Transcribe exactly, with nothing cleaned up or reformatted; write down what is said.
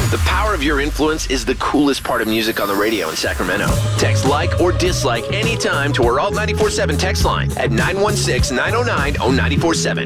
The power of your influence is the coolest part of music on the radio in Sacramento. Text like or dislike anytime to our Alt nine four seven text line at nine one six, nine oh nine, oh nine four seven.